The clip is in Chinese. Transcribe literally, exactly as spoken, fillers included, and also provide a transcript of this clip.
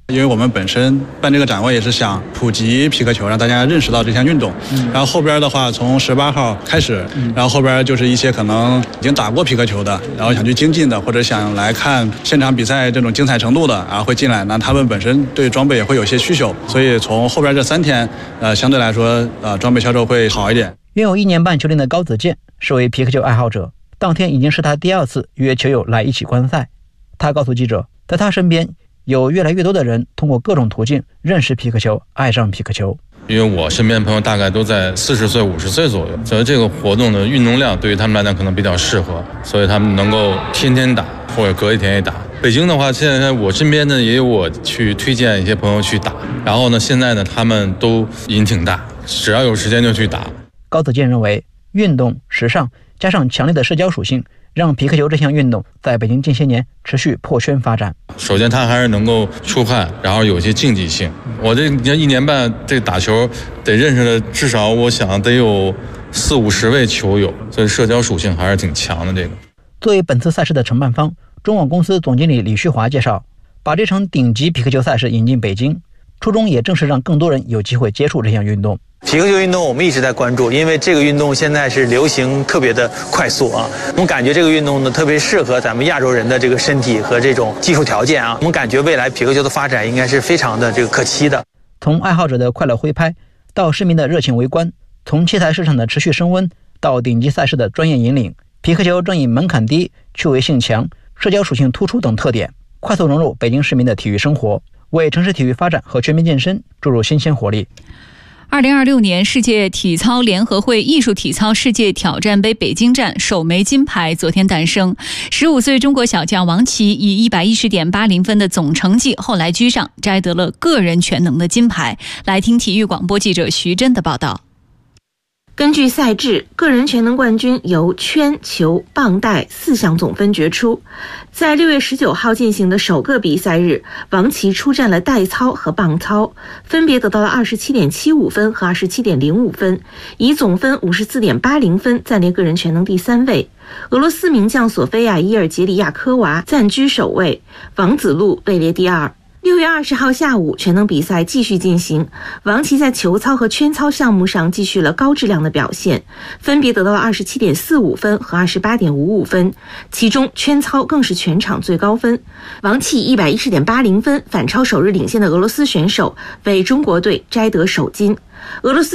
因为我们本身办这个展会也是想普及皮克球，让大家认识到这项运动。嗯、然后后边的话，从十八号开始，嗯、然后后边就是一些可能已经打过皮克球的，然后想去精进的，或者想来看现场比赛这种精彩程度的，然后会进来。那他们本身对装备也会有些需求，所以从后边这三天，呃，相对来说，呃，装备销售会好一点。 拥有一年半球龄的高子健是位皮克球爱好者，当天已经是他第二次约球友来一起观赛。他告诉记者，在他身边有越来越多的人通过各种途径认识皮克球，爱上皮克球。 因为我身边朋友大概都在四十岁、五十岁左右，所以这个活动的运动量对于他们来讲可能比较适合，所以他们能够天天打或者隔一天也打。北京的话，现在我身边呢也有我去推荐一些朋友去打，然后呢，现在呢他们都瘾挺大，只要有时间就去打。 高子健认为，运动、时尚加上强烈的社交属性，让皮克球这项运动在北京近些年持续破圈发展。 首先，它还是能够出汗，然后有一些竞技性。我这一年半这打球得认识的至少我想得有四五十位球友，所以社交属性还是挺强的。这个作为本次赛事的承办方，中网公司总经理李旭华介绍，把这场顶级皮克球赛事引进北京，初衷也正是让更多人有机会接触这项运动。 皮克球运动我们一直在关注，因为这个运动现在是流行特别的快速啊。我们感觉这个运动呢特别适合咱们亚洲人的这个身体和这种技术条件啊。我们感觉未来皮克球的发展应该是非常的这个可期的。 从爱好者的快乐挥拍到市民的热情围观，从器材市场的持续升温到顶级赛事的专业引领，皮克球正以门槛低、趣味性强、社交属性突出等特点，快速融入北京市民的体育生活，为城市体育发展和全民健身注入新鲜活力。 二零二六年世界体操联合会艺术体操世界挑战杯北京站首枚金牌昨天诞生，十五岁中国小将王琦以一百一十点八零分的总成绩后来居上，摘得了个人全能的金牌。来听体育广播记者徐真的报道。 根据赛制，个人全能冠军由圈、球、棒带四项总分决出。在六月十九号进行的首个比赛日，王琦出战了带操和棒操，分别得到了二十七点七五分和二十七点零五分，以总分五十四点八零分暂列个人全能第三位。俄罗斯名将索菲亚·伊尔杰里亚科娃暂居首位，王子路位列第二。六月二十号下午，全能比赛继续进行。王琦在球操和圈操项目上继续了高质量的表现，分别得到了二十七点四五分和二十八点五五分，其中圈操更是全场最高分。王琦一百一十点八零分反超首日领先的俄罗斯选手，为中国队摘得首金。俄罗斯